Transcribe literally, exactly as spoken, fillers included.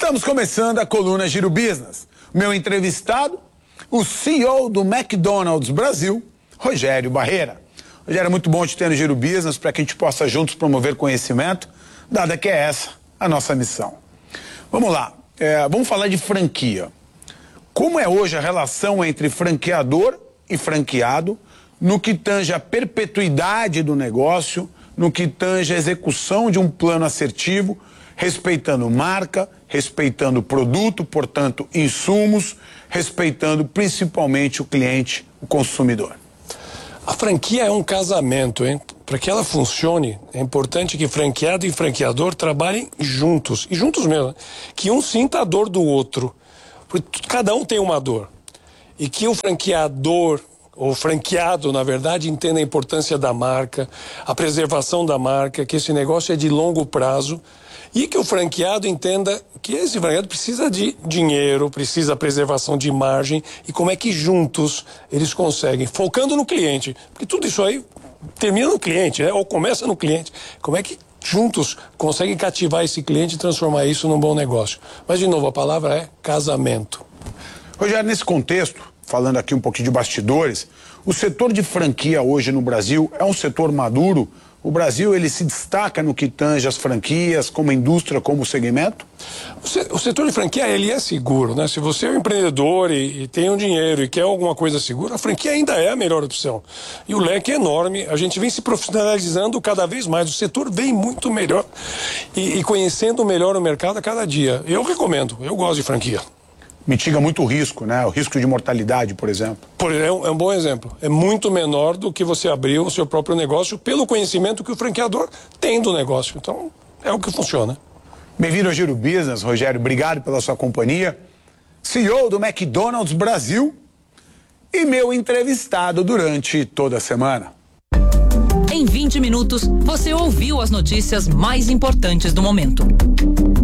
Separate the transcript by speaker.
Speaker 1: Estamos começando a coluna Giro Business. Meu entrevistado, o C E O do McDonald's Brasil, Rogério Barreira. Rogério, é muito bom te ter no Giro Business para que a gente possa juntos promover conhecimento, dada que é essa a nossa missão. Vamos lá, é, vamos falar de franquia. Como é hoje a relação entre franqueador e franqueado no que tange a perpetuidade do negócio, no que tange a execução de um plano assertivo, respeitando marca, respeitando produto, portanto, insumos, respeitando principalmente o cliente, o consumidor?
Speaker 2: A franquia é um casamento, hein? Para que ela funcione, é importante que franqueado e franqueador trabalhem juntos, e juntos mesmo, né? Que um sinta a dor do outro, porque cada um tem uma dor, e que o franqueador, ou franqueado, na verdade, entenda a importância da marca, a preservação da marca, que esse negócio é de longo prazo, e que o franqueado entenda que esse franqueado precisa de dinheiro, precisa da preservação de margem, e como é que juntos eles conseguem, focando no cliente, porque tudo isso aí termina no cliente, né? Ou começa no cliente. Como é que juntos conseguem cativar esse cliente e transformar isso num bom negócio? Mas, de novo, a palavra é casamento.
Speaker 1: Rogério, nesse contexto, falando aqui um pouquinho de bastidores, o setor de franquia hoje no Brasil é um setor maduro? O Brasil, ele se destaca no que tange as franquias, como indústria, como segmento?
Speaker 2: O setor de franquia, ele é seguro, né? Se você é um empreendedor e, e tem um dinheiro e quer alguma coisa segura, a franquia ainda é a melhor opção. E o leque é enorme, a gente vem se profissionalizando cada vez mais, o setor vem muito melhor e, e conhecendo melhor o mercado a cada dia. Eu recomendo, eu gosto de franquia.
Speaker 1: Mitiga muito o risco, né? O risco de mortalidade, por exemplo.
Speaker 2: Por, é, um, é um bom exemplo. É muito menor do que você abrir o seu próprio negócio pelo conhecimento que o franqueador tem do negócio. Então, é o que funciona.
Speaker 1: Bem-vindo ao Giro Business, Rogério. Obrigado pela sua companhia. C E O do McDonald's Brasil e meu entrevistado durante toda a semana.
Speaker 3: Em vinte minutos, você ouviu as notícias mais importantes do momento.